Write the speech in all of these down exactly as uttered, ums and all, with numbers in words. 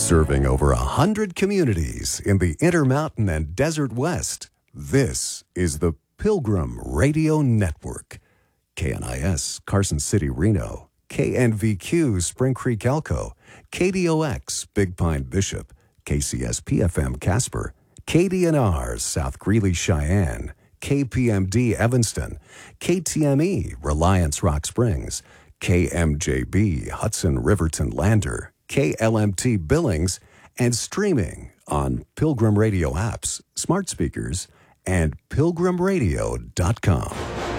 Serving over a hundred communities in the Intermountain and Desert West, this is the Pilgrim Radio Network. K N I S, Carson City, Reno. K N V Q, Spring Creek, Elko. K D O X, Big Pine, Bishop. K C S P F M, Casper. K D N R, South Greeley, Cheyenne. K P M D, Evanston. K T M E, Reliance, Rock Springs. K M J B, Hudson, Riverton, Lander. K L M T, Billings, and streaming on Pilgrim Radio apps, smart speakers, and pilgrim radio dot com.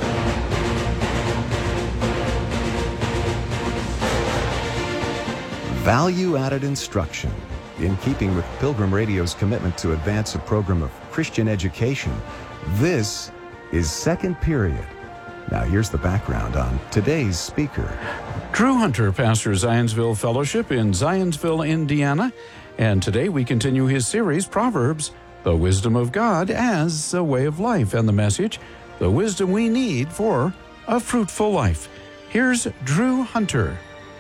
Value-added instruction. In keeping with Pilgrim Radio's commitment to advance a program of Christian education, this is Second Period. Now here's the background on today's speaker. Drew Hunter pastors Zionsville Fellowship in Zionsville, Indiana, and today we continue his series, Proverbs, the Wisdom of God as a Way of Life, and the message, the wisdom we need for a fruitful life. Here's Drew Hunter.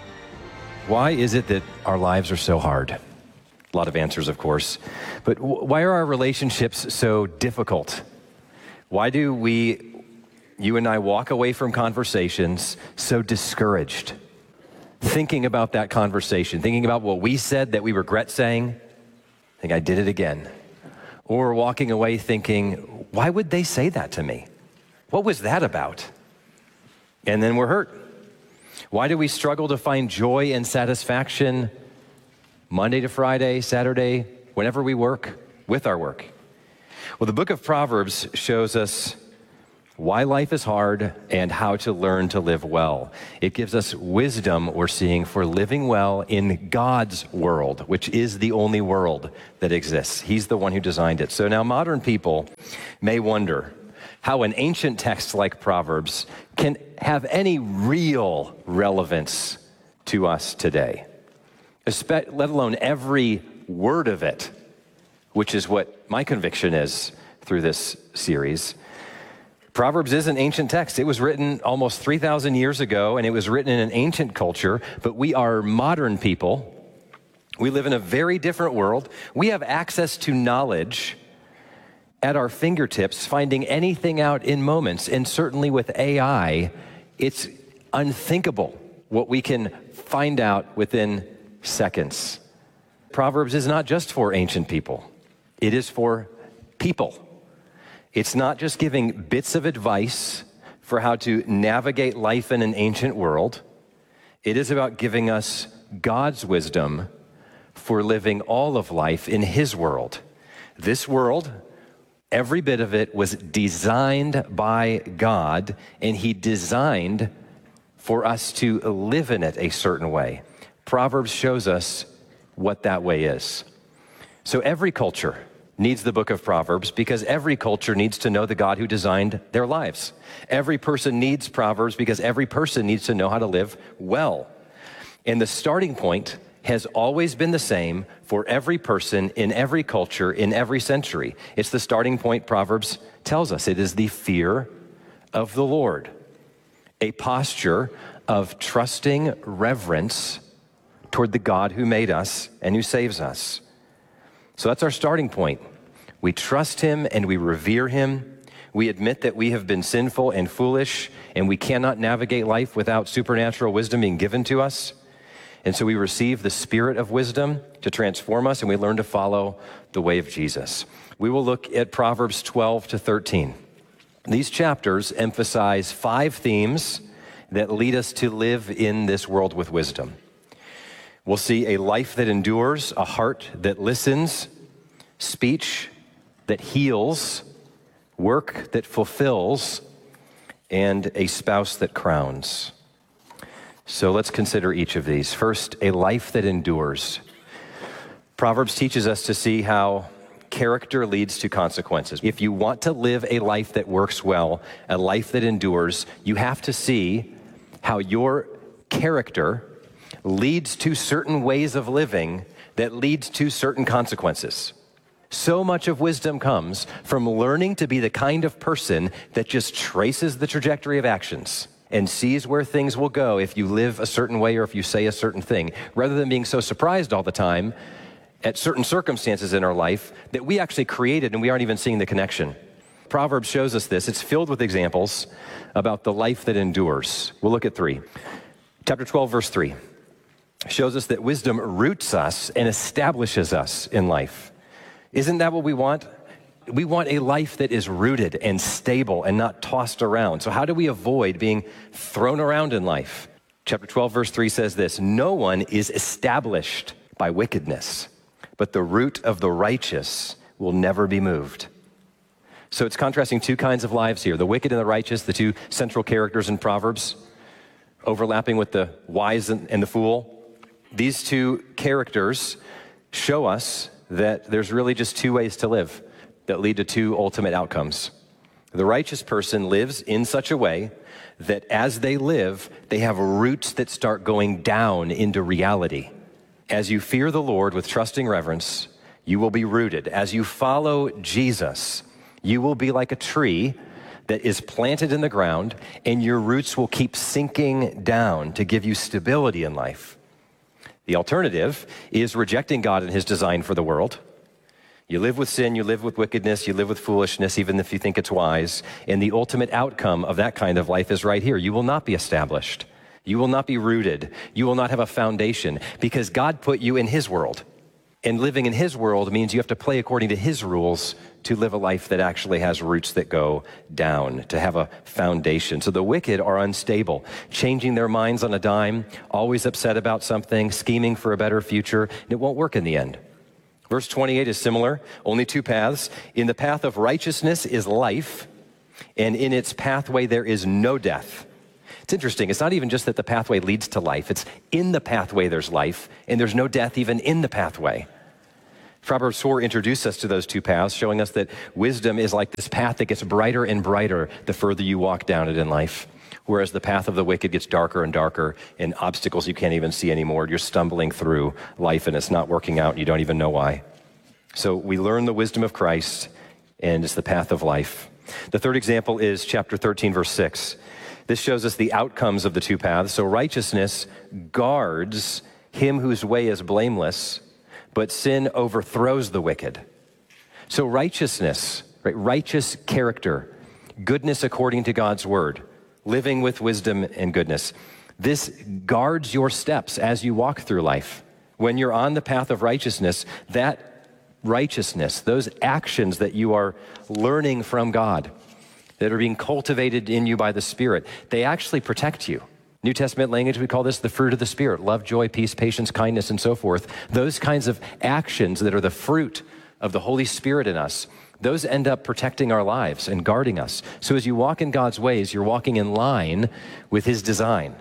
Why is it that our lives are so hard? A lot of answers, of course. But why are our relationships so difficult? Why do we, you and I, walk away from conversations so discouraged? Thinking about that conversation, thinking about what we said that we regret saying, I think I did it again. Or walking away thinking, why would they say that to me? What was that about? And then we're hurt. Why do we struggle to find joy and satisfaction Monday to Friday, Saturday, whenever we work, with our work? Well, the book of Proverbs shows us why life is hard and how to learn to live well. It gives us wisdom, we're seeing, for living well in God's world, which is the only world that exists. He's the one who designed it. So now modern people may wonder how an ancient text like Proverbs can have any real relevance to us today, let alone every word of it, which is what my conviction is through this series. Proverbs is an ancient text. It was written almost three thousand years ago, and it was written in an ancient culture, but we are modern people. We live in a very different world. We have access to knowledge at our fingertips, finding anything out in moments, and certainly with A I, it's unthinkable what we can find out within seconds. Proverbs is not just for ancient people. It is for people. It's not just giving bits of advice for how to navigate life in an ancient world. It is about giving us God's wisdom for living all of life in His world. This world, every bit of it, was designed by God, and He designed for us to live in it a certain way. Proverbs shows us what that way is. So every culture needs the book of Proverbs because every culture needs to know the God who designed their lives. Every person needs Proverbs because every person needs to know how to live well. And the starting point has always been the same for every person in every culture in every century. It's the starting point Proverbs tells us. It is the fear of the Lord, a posture of trusting reverence toward the God who made us and who saves us. So that's our starting point. We trust Him and we revere Him. We admit that we have been sinful and foolish, and we cannot navigate life without supernatural wisdom being given to us. And so we receive the spirit of wisdom to transform us, and we learn to follow the way of Jesus. We will look at Proverbs twelve to thirteen. These chapters emphasize five themes that lead us to live in this world with wisdom. We'll see a life that endures, a heart that listens, speech that heals, work that fulfills, and a spouse that crowns. So let's consider each of these. First, a life that endures. Proverbs teaches us to see how character leads to consequences. If you want to live a life that works well, a life that endures, you have to see how your character leads to certain ways of living that leads to certain consequences. So much of wisdom comes from learning to be the kind of person that just traces the trajectory of actions and sees where things will go if you live a certain way or if you say a certain thing, rather than being so surprised all the time at certain circumstances in our life that we actually created and we aren't even seeing the connection. Proverbs shows us this. It's filled with examples about the life that endures. We'll look at three. Chapter twelve, verse three shows us that wisdom roots us and establishes us in life. Isn't that what we want? We want a life that is rooted and stable and not tossed around. So how do we avoid being thrown around in life? Chapter twelve, verse three says this: no one is established by wickedness, but the root of the righteous will never be moved. So it's contrasting two kinds of lives here, the wicked and the righteous, the two central characters in Proverbs, overlapping with the wise and the fool. These two characters show us that there's really just two ways to live that lead to two ultimate outcomes. The righteous person lives in such a way that as they live, they have roots that start going down into reality. As you fear the Lord with trusting reverence, you will be rooted. As you follow Jesus, you will be like a tree that is planted in the ground, and your roots will keep sinking down to give you stability in life. The alternative is rejecting God and his design for the world. You live with sin, you live with wickedness, you live with foolishness, even if you think it's wise. And the ultimate outcome of that kind of life is right here. You will not be established. You will not be rooted. You will not have a foundation because God put you in his world. And living in his world means you have to play according to his rules to live a life that actually has roots that go down, to have a foundation. So the wicked are unstable, changing their minds on a dime, always upset about something, scheming for a better future, and it won't work in the end. Verse twenty-eight is similar, only two paths. In the path of righteousness is life, and in its pathway there is no death. It's interesting. It's not even just that the pathway leads to life. It's in the pathway there's life, and there's no death even in the pathway. Proverbs four introduces us to those two paths, showing us that wisdom is like this path that gets brighter and brighter the further you walk down it in life, whereas the path of the wicked gets darker and darker, and obstacles you can't even see anymore. You're stumbling through life, and it's not working out, and you don't even know why. So we learn the wisdom of Christ, and it's the path of life. The third example is chapter thirteen, verse six. This shows us the outcomes of the two paths. So righteousness guards him whose way is blameless, but sin overthrows the wicked. So righteousness, right, righteous character, goodness according to God's word, living with wisdom and goodness. This guards your steps as you walk through life. When you're on the path of righteousness, that righteousness, those actions that you are learning from God, that are being cultivated in you by the Spirit, they actually protect you. New Testament language, we call this the fruit of the Spirit: love, joy, peace, patience, kindness, and so forth. Those kinds of actions that are the fruit of the Holy Spirit in us, those end up protecting our lives and guarding us. So as you walk in God's ways, you're walking in line with his design.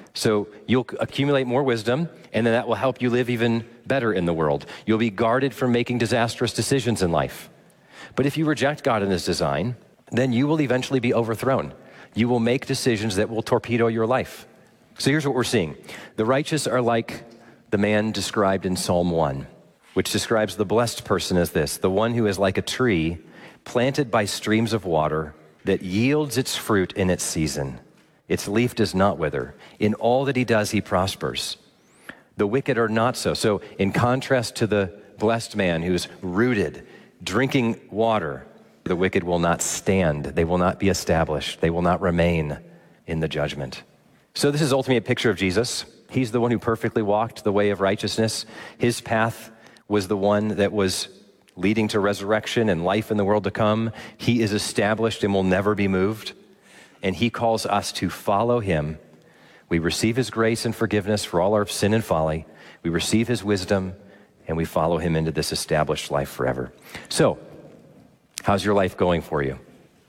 So you'll accumulate more wisdom, and then that will help you live even better in the world. You'll be guarded from making disastrous decisions in life. But if you reject God and his design, then you will eventually be overthrown. You will make decisions that will torpedo your life. So here's what we're seeing. The righteous are like the man described in Psalm one, which describes the blessed person as this: the one who is like a tree planted by streams of water that yields its fruit in its season. Its leaf does not wither. In all that he does, he prospers. The wicked are not so. So in contrast to the blessed man who's rooted, drinking water, the wicked will not stand. They will not be established. They will not remain in the judgment. So this is ultimately a picture of Jesus. He's the one who perfectly walked the way of righteousness. His path was the one that was leading to resurrection and life in the world to come. He is established and will never be moved. And he calls us to follow him. We receive his grace and forgiveness for all our sin and folly. We receive his wisdom, and we follow him into this established life forever. So, how's your life going for you?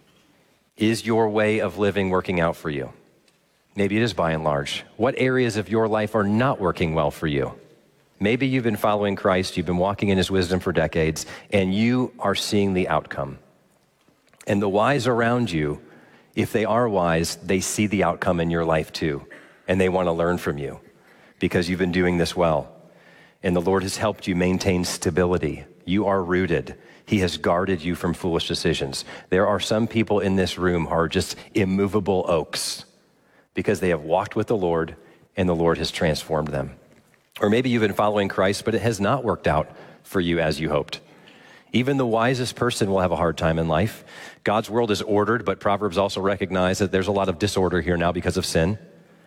Is your way of living working out for you? Maybe it is by and large. What areas of your life are not working well for you? Maybe you've been following Christ, you've been walking in his wisdom for decades, and you are seeing the outcome. And the wise around you, if they are wise, they see the outcome in your life too, and they want to learn from you because you've been doing this well. And the Lord has helped you maintain stability. You are rooted. He has guarded you from foolish decisions. There are some people in this room who are just immovable oaks because they have walked with the Lord and the Lord has transformed them. Or maybe you've been following Christ, but it has not worked out for you as you hoped. Even the wisest person will have a hard time in life. God's world is ordered, but Proverbs also recognize that there's a lot of disorder here now because of sin.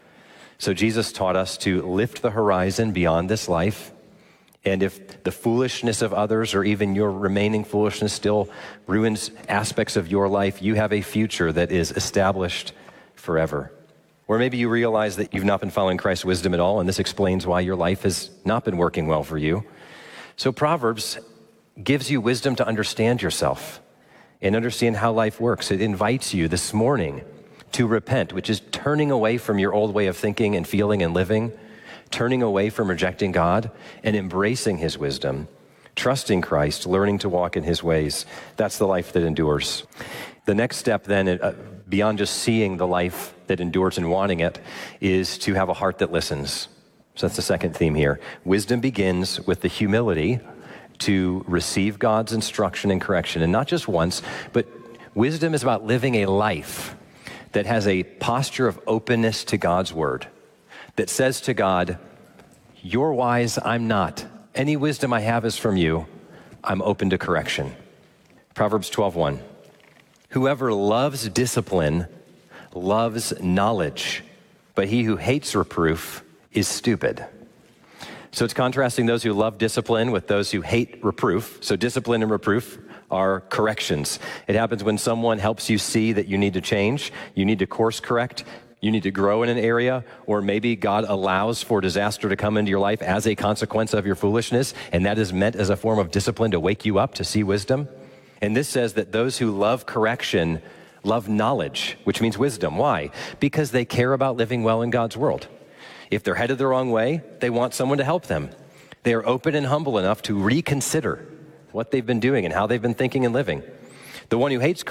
So Jesus taught us to lift the horizon beyond this life. And if the foolishness of others or even your remaining foolishness still ruins aspects of your life, you have a future that is established forever. Or maybe you realize that you've not been following Christ's wisdom at all, and this explains why your life has not been working well for you. So Proverbs gives you wisdom to understand yourself and understand how life works. It invites you this morning to repent, which is turning away from your old way of thinking and feeling and living, turning away from rejecting God and embracing his wisdom, trusting Christ, learning to walk in his ways. That's the life that endures. The next step then, uh, beyond just seeing the life that endures and wanting it, is to have a heart that listens. So that's the second theme here. Wisdom begins with the humility to receive God's instruction and correction, and not just once, but wisdom is about living a life that has a posture of openness to God's word, that says to God, you're wise, I'm not. Any wisdom I have is from you. I'm open to correction. Proverbs twelve one. Whoever loves discipline loves knowledge, but he who hates reproof is stupid. So it's contrasting those who love discipline with those who hate reproof. So discipline and reproof are corrections. It happens when someone helps you see that you need to change, you need to course correct, you need to grow in an area, or maybe God allows for disaster to come into your life as a consequence of your foolishness, and that is meant as a form of discipline to wake you up to see wisdom. And this says that those who love correction love knowledge, which means wisdom. Why? Because they care about living well in God's world. If they're headed the wrong way, they want someone to help them. They are open and humble enough to reconsider what they've been doing and how they've been thinking and living. The one who hates